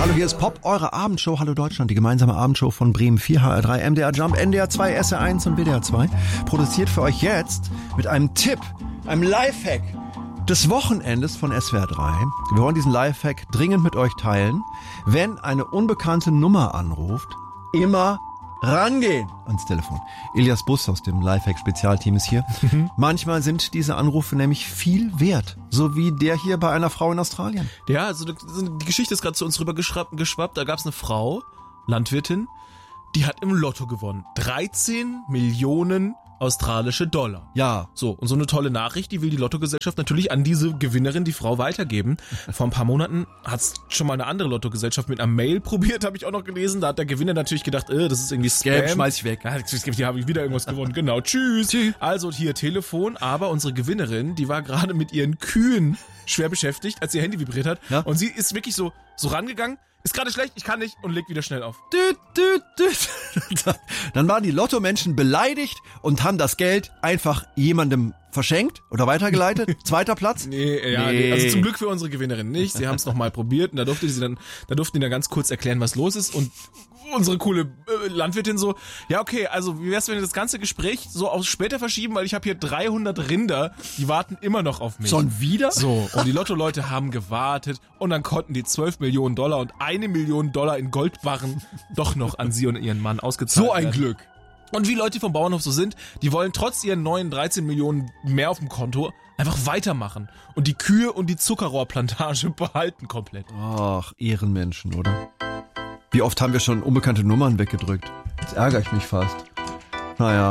Hallo, hier ist Pop, eure Abendshow. Hallo Deutschland, die gemeinsame Abendshow von Bremen 4, HR3, MDR Jump, NDR 2, SR1 und WDR 2. Produziert für euch jetzt mit einem Tipp, einem Lifehack des Wochenendes von SWR 3. Wir wollen diesen Lifehack dringend mit euch teilen. Wenn eine unbekannte Nummer anruft, immer rangehen ans Telefon. Elias Buss aus dem Lifehack-Spezialteam ist hier. Manchmal sind diese Anrufe nämlich viel wert. So wie der hier bei einer Frau in Australien. Ja, also die Geschichte ist gerade zu uns rüber geschwappt. Da gab es eine Frau, Landwirtin, die hat im Lotto gewonnen. 13 Millionen australische Dollar. Ja. So, und so eine tolle Nachricht, die will die Lottogesellschaft natürlich an diese Gewinnerin, die Frau, weitergeben. Vor ein paar Monaten hat's schon mal eine andere Lottogesellschaft mit einer Mail probiert, habe ich auch noch gelesen. Da hat der Gewinner natürlich gedacht, das ist irgendwie Spam. Gelb, schmeiß ich weg. Ja, hier habe ich wieder irgendwas gewonnen. Genau, tschüss. Also hier Telefon, aber unsere Gewinnerin, die war gerade mit ihren Kühen schwer beschäftigt, als ihr Handy vibriert hat. Ja? Und sie ist wirklich so rangegangen. Ist gerade schlecht, ich kann nicht und legt wieder schnell auf. Dann waren die Lotto-Menschen beleidigt und haben das Geld einfach jemandem verschenkt oder weitergeleitet. Zweiter Platz? Nee. Also zum Glück für unsere Gewinnerin nicht. Sie haben es nochmal probiert und da durften die dann ganz kurz erklären, was los ist, und unsere coole Landwirtin so, ja okay, also wie wär's, wenn wir das ganze Gespräch so auf später verschieben, weil ich habe hier 300 Rinder, die warten immer noch auf mich. Schon wieder? So, und die Lotto-Leute haben gewartet und dann konnten die 12 Millionen Dollar und 1 Million Dollar in Goldbarren doch noch an sie und ihren Mann ausgezahlt So ein werden. Glück. Und wie Leute vom Bauernhof so sind, die wollen trotz ihren neuen 13 Millionen mehr auf dem Konto einfach weitermachen und die Kühe und die Zuckerrohrplantage behalten komplett. Ach, Ehrenmenschen, oder? Wie oft haben wir schon unbekannte Nummern weggedrückt? Jetzt ärgere ich mich fast. Naja.